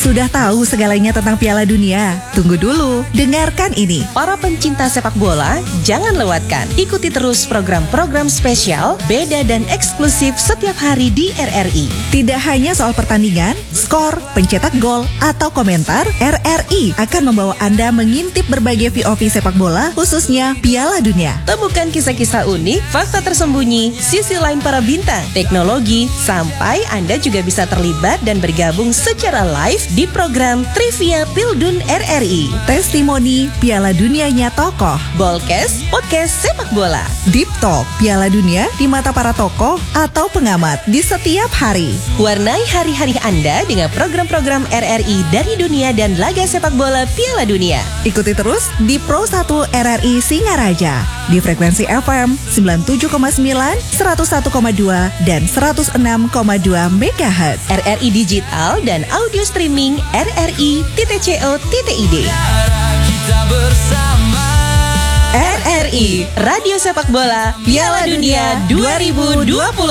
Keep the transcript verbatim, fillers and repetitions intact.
Sudah tahu segalanya tentang Piala Dunia? Tunggu dulu, dengarkan ini. Para pencinta sepak bola, jangan lewatkan. Ikuti terus program-program spesial, beda dan eksklusif setiap hari di R R I. Tidak hanya soal pertandingan, skor, pencetak gol, atau komentar, R R I akan membawa Anda mengintip berbagai V O V sepak bola, khususnya Piala Dunia. Temukan kisah-kisah unik, fakta tersembunyi, sisi lain para bintang, teknologi, sampai Anda juga bisa terlibat dan bergabung secara live di program Trivia Pildun R R I. Testimoni Piala Dunianya tokoh. Bolkes, podcast sepak bola. Deep Talk Piala Dunia di mata para tokoh atau pengamat di setiap hari. Warnai hari-hari Anda dengan program-program R R I dari dunia dan laga sepak bola Piala Dunia. Ikuti terus di Pro satu R R I Singaraja di frekuensi F M sembilan puluh tujuh koma sembilan, seratus satu koma dua dan seratus enam koma dua megahertz. R R I Digital dan audio streaming R R I titik co titik id. R R I Radio Sepak Bola Piala Dunia dua ribu dua puluh